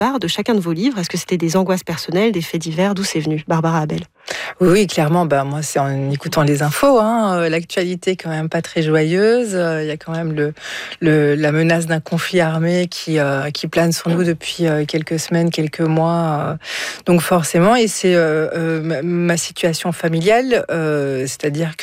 part de chacun de vos livres? Est-ce que c'était des angoisses personnelles, des faits divers? D'où c'est venu, Barbara Abel? Oui, clairement. Moi, c'est en écoutant les infos. L'actualité est quand même pas très joyeuse. Il y a quand même la menace d'un conflit armé qui plane sur nous depuis quelques semaines, quelques mois. Donc forcément, et c'est ma situation familiale, c'est-à-dire